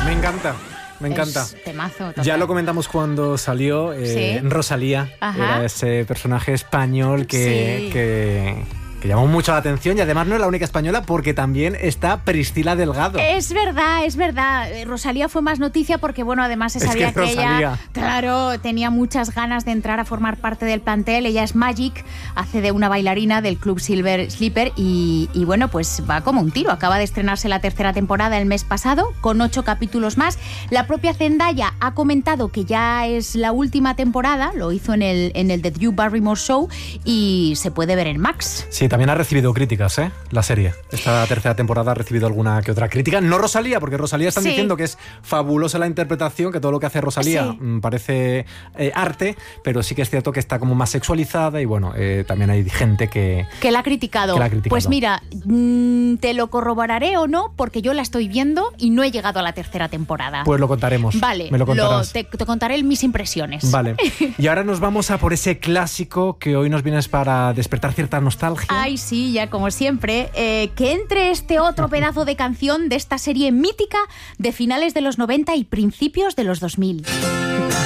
Me encanta. Me encanta. Es temazo, total. Ya lo comentamos cuando salió. ¿Sí? Rosalía. Ajá. Era ese personaje español que llamó mucho la atención, y además no es la única española, porque también está Priscila Delgado. Es verdad, es verdad. Rosalía fue más noticia porque, bueno, además se sabía que ella, claro, tenía muchas ganas de entrar a formar parte del plantel. Ella es Magic, hace de una bailarina del Club Silver Slipper y bueno, pues va como un tiro. Acaba de estrenarse la tercera temporada el mes pasado, con 8 capítulos más. La propia Zendaya ha comentado que ya es la última temporada, lo hizo en el The Drew Barrymore Show, y se puede ver en Max. Sí, también ha recibido críticas, la serie. Esta tercera temporada ha recibido alguna que otra crítica. No Rosalía, porque Rosalía están diciendo que es fabulosa la interpretación, que todo lo que hace Rosalía parece arte, pero sí que es cierto que está como más sexualizada y bueno, también hay gente que la ha criticado. Pues mira, te lo corroboraré o no, porque yo la estoy viendo y no he llegado a la tercera temporada. Pues lo contaremos. Vale, me lo contarás. Te contaré mis impresiones. Vale. Y ahora nos vamos a por ese clásico que hoy nos vienes para despertar cierta nostalgia. Ay, sí, ya como siempre. Que entre este otro pedazo de canción de esta serie mítica de finales de los 90 y principios de los 2000.